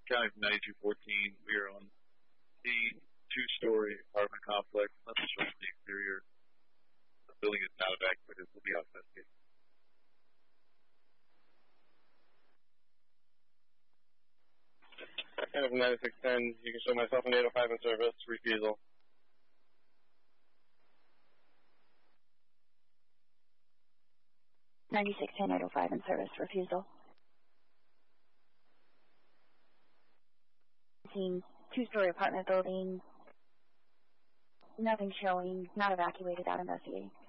County from 9214. We are on the two-story apartment complex. Nothing shown from the exterior. The building is not evacuated. We'll be out investigating. And from 9610, you can show myself an 805 in service. Refusal. (9610) 805 in service. Refusal. Seen two-story apartment building. Nothing showing. Not evacuated. Out investigating.